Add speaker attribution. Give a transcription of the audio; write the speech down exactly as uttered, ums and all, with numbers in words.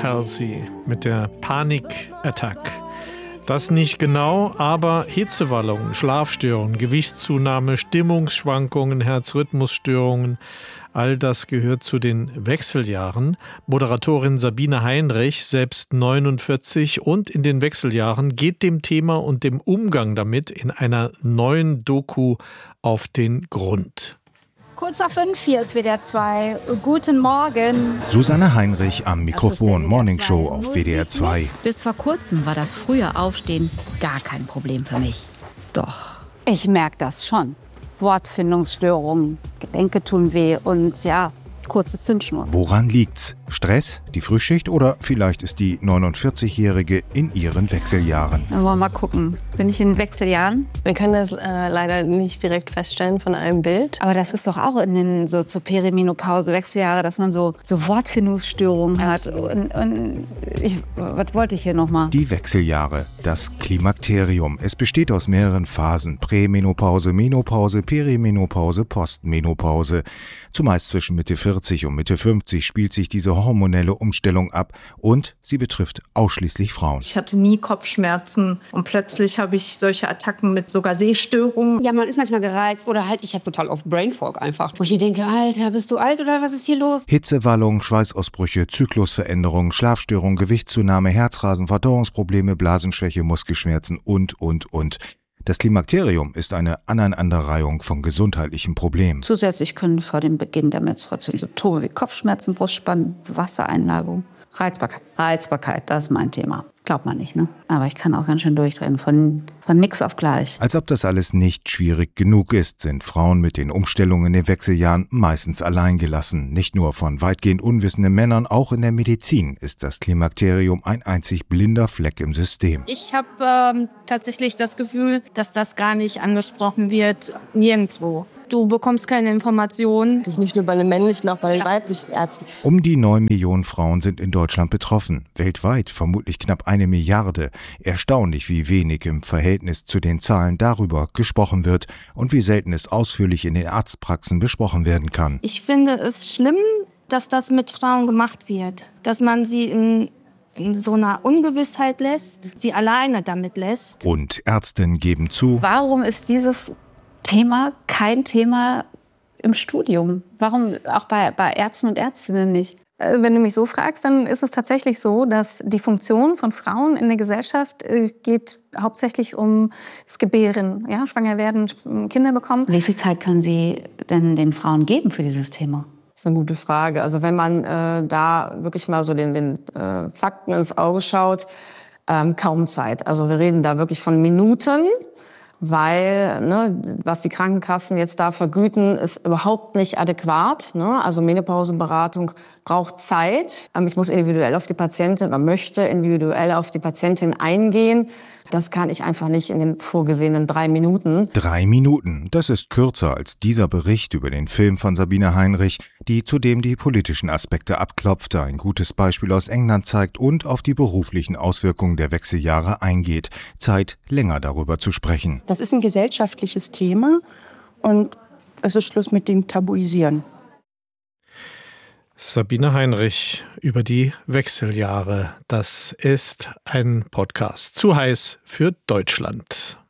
Speaker 1: Halsey mit der Panic Attack. Das nicht genau, aber Hitzewallungen, Schlafstörungen, Gewichtszunahme, Stimmungsschwankungen, Herzrhythmusstörungen, all das gehört zu den Wechseljahren. Moderatorin Sabine Heinrich, selbst neunundvierzig und in den Wechseljahren, geht dem Thema und dem Umgang damit in einer neuen Doku auf den Grund.
Speaker 2: Kurz nach fünf, hier ist W D R zwei. Guten Morgen.
Speaker 3: Susanne Heinrich am Mikrofon, Morning Show auf W D R zwei.
Speaker 4: Bis vor kurzem war das frühe Aufstehen gar kein Problem für mich. Doch.
Speaker 2: Ich merke das schon. Wortfindungsstörungen, Gelenke tun weh und ja, kurze Zündschnur.
Speaker 3: Woran liegt's? Stress, die Frühschicht oder vielleicht ist die neunundvierzigjährige in ihren Wechseljahren?
Speaker 2: Dann wollen wir mal gucken. Bin ich in den Wechseljahren?
Speaker 5: Wir können das äh, leider nicht direkt feststellen von einem Bild.
Speaker 2: Aber das ist doch auch in den so zur Perimenopause, Wechseljahre, dass man so, so Wortfindungsstörungen hat. Und, und ich, was wollte ich hier nochmal?
Speaker 3: Die Wechseljahre, das Klimakterium. Es besteht aus mehreren Phasen. Prämenopause, Menopause, Perimenopause, Postmenopause. Zumeist zwischen Mitte vierzig und Mitte fünfzig spielt sich diese hormonelle Umstellung ab und sie betrifft ausschließlich Frauen.
Speaker 6: Ich hatte nie Kopfschmerzen und plötzlich habe ich solche Attacken mit sogar Sehstörungen.
Speaker 7: Ja, man ist manchmal gereizt oder halt, ich habe total oft Brain Fog einfach. Wo ich mir denke, Alter, bist du alt oder was ist hier los?
Speaker 3: Hitzewallung, Schweißausbrüche, Zyklusveränderungen, Schlafstörungen, Gewichtszunahme, Herzrasen, Verdauungsprobleme, Blasenschwäche, Muskelschmerzen und, und, und. Das Klimakterium ist eine Aneinanderreihung von gesundheitlichen Problemen.
Speaker 2: Zusätzlich können vor dem Beginn der Menstruation Symptome wie Kopfschmerzen, Brustspannen, Wassereinlagerung, Reizbarkeit. Reizbarkeit, das ist mein Thema. Glaubt man nicht, ne? Aber ich kann auch ganz schön durchdrehen, von, von nix auf gleich.
Speaker 3: Als ob das alles nicht schwierig genug ist, sind Frauen mit den Umstellungen in den Wechseljahren meistens alleingelassen. Nicht nur von weitgehend unwissenden Männern, auch in der Medizin ist das Klimakterium ein einzig blinder Fleck im System.
Speaker 8: Ich habe ähm, tatsächlich das Gefühl, dass das gar nicht angesprochen wird, nirgendwo. Du bekommst keine Informationen.
Speaker 5: Nicht nur bei den männlichen, auch bei den weiblichen Ärzten.
Speaker 3: Um die neun Millionen Frauen sind in Deutschland betroffen. Weltweit vermutlich knapp eine Milliarde. Erstaunlich, wie wenig im Verhältnis zu den Zahlen darüber gesprochen wird und wie selten es ausführlich in den Arztpraxen besprochen werden kann.
Speaker 8: Ich finde es schlimm, dass das mit Frauen gemacht wird. Dass man sie in in so einer Ungewissheit lässt, sie alleine damit lässt.
Speaker 3: Und Ärztinnen geben zu.
Speaker 2: Warum ist dieses Thema kein Thema im Studium? Warum auch bei, bei Ärzten und Ärztinnen nicht?
Speaker 8: Wenn du mich so fragst, dann ist es tatsächlich so, dass die Funktion von Frauen in der Gesellschaft geht hauptsächlich um das Gebären, ja, schwanger werden, Kinder bekommen.
Speaker 2: Wie viel Zeit können Sie denn den Frauen geben für dieses Thema?
Speaker 5: Das ist eine gute Frage. Also wenn man äh, da wirklich mal so den, den äh, Fakten ins Auge schaut, ähm, kaum Zeit. Also wir reden da wirklich von Minuten. Weil, ne, was die Krankenkassen jetzt da vergüten, ist überhaupt nicht adäquat. Ne? Also Menopausenberatung braucht Zeit. Ich muss individuell auf die Patientin oder möchte individuell auf die Patientin eingehen. Das kann ich einfach nicht in den vorgesehenen drei Minuten.
Speaker 3: Drei Minuten, das ist kürzer als dieser Bericht über den Film von Sabine Heinrich, die zudem die politischen Aspekte abklopft, ein gutes Beispiel aus England zeigt und auf die beruflichen Auswirkungen der Wechseljahre eingeht. Zeit, länger darüber zu sprechen.
Speaker 9: Das ist ein gesellschaftliches Thema und es ist Schluss mit dem Tabuisieren.
Speaker 1: Sabine Heinrich über die Wechseljahre. Das ist ein Podcast zu heiß für Deutschland.